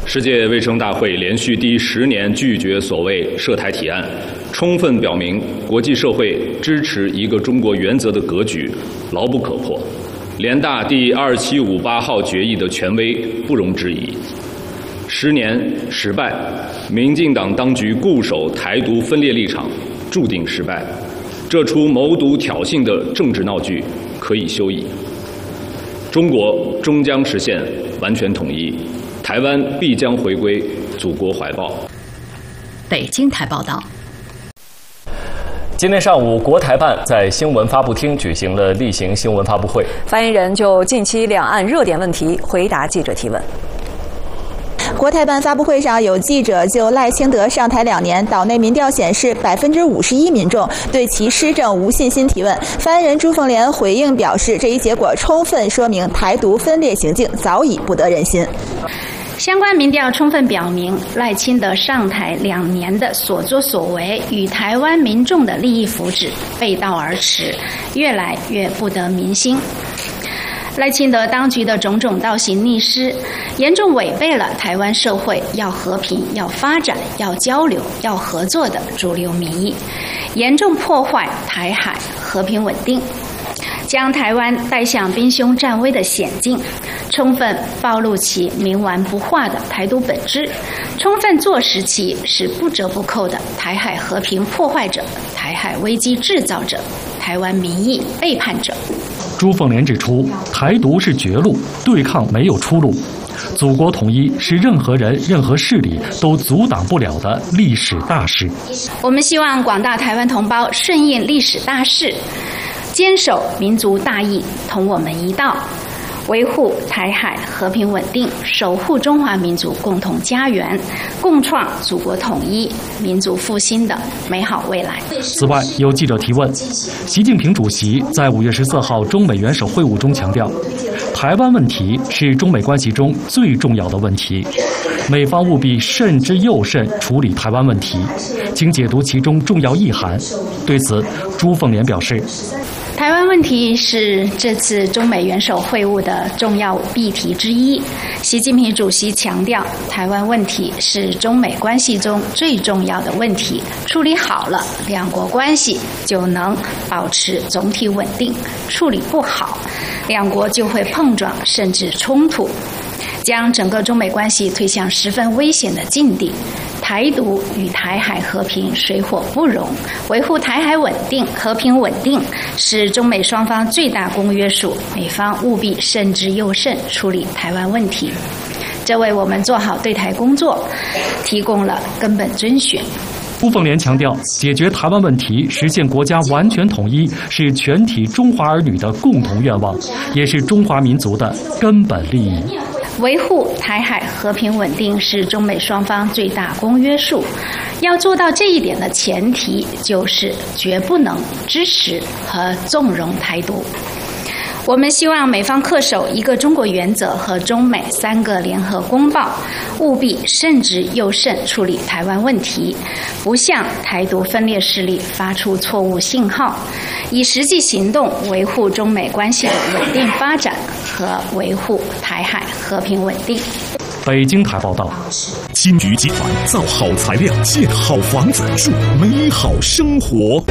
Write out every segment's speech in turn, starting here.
世界卫生大会连续第10年拒绝所谓涉台提案，充分表明国际社会支持一个中国原则的格局牢不可破，联大第2758号决议的权威不容置疑。10年失败，民进党当局固守台独分裂立场，注定失败。这出谋独挑衅的政治闹剧可以休矣。中国终将实现完全统一，台湾必将回归祖国怀抱。 北京台报道。 今天上午，国台办在新闻发布厅举行了例行新闻发布会， 发言人就近期两岸热点问题回答记者提问。 国台办发布会上，有记者就赖清德上台2年，岛内民调显示51%民众对其施政无信心提问。发言人朱凤莲回应表示，这一结果充分说明台独分裂行径早已不得人心。 相关民调充分表明，赖清德上台2年的所作所为与台湾民众的利益福祉背道而驰，越来越不得民心。赖清德当局的种种倒行逆施，严重违背了台湾社会要和平、要发展、要交流、要合作的主流民意，严重破坏台海和平稳定，将台湾带向兵凶战危的险境，充分暴露其冥顽不化的台独本质，充分坐实其是不折不扣的台海和平破坏者、台海危机制造者、台湾民意背叛者。 朱凤莲指出，台独是绝路，对抗没有出路。祖国统一是任何人、任何势力都阻挡不了的历史大事。 我们希望广大台湾同胞顺应历史大势，坚守民族大义，同我们一道，维护台海和平稳定，守护中华民族共同家园，共创祖国统一、民族复兴的美好未来。 此外，有记者提问，习近平主席在5月14号中美元首会晤中强调，台湾问题是中美关系中最重要的问题，美方务必慎之又慎处理台湾问题，请解读其中重要意涵。对此，朱凤莲表示， 台湾问题是这次中美元首会晤的重要议题之一。习近平主席强调，台湾问题是中美关系中最重要的问题，处理好了，两国关系就能保持总体稳定；处理不好，两国就会碰撞甚至冲突，将整个中美关系推向十分危险的境地。台独与台海和平水火不容，维护台海稳定、和平稳定是中美双方最大公约数，美方务必慎之又慎处理台湾问题，这为我们做好对台工作提供了根本遵循。 朱凤莲强调，解决台湾问题、实现国家完全统一是全体中华儿女的共同愿望，也是中华民族的根本利益。 维护台海和平稳定是中美双方最大公约数，要做到这一点的前提就是绝不能支持和纵容台独。我们希望美方恪守一个中国原则和中美3个联合公报，务必慎之又慎处理台湾问题，不向台独分裂势力发出错误信号，以实际行动维护中美关系的稳定发展和维护台海和平稳定。 北京台报道， 金鱼集团造好材料，建好房子，祝美好生活。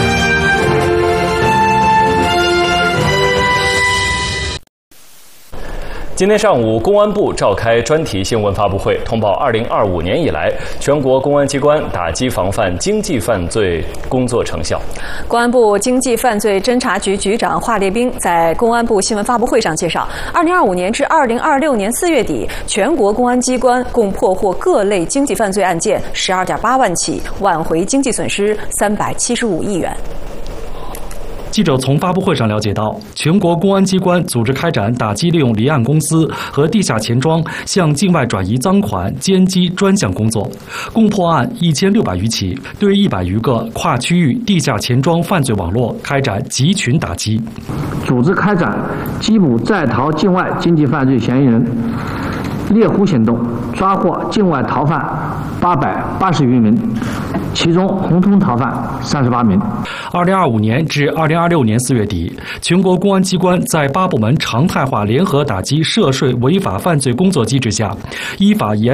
今天上午，公安部召开专题新闻发布会，通报2025年以来全国公安机关打击防范经济犯罪工作成效。 公安部经济犯罪侦查局局长华烈兵在公安部新闻发布会上介绍，2025年至2026年4月底，全国公安机关共破获各类经济犯罪案件12.8万起，挽回经济损失375亿元。 记者从发布会上了解到，全国公安机关组织开展打击利用离岸公司和地下钱庄向境外转移赃款奸机专项工作，共破案1600余起，对100余个跨区域地下钱庄犯罪网络开展集群打击， 组织开展缉捕在逃境外经济犯罪嫌疑人，猎狐行动抓获境外逃犯880余名，其中红通逃犯38名。 2025年至2026年4月底，全国公安机关在8部门常态化联合打击涉税违法犯罪工作机制下，依法严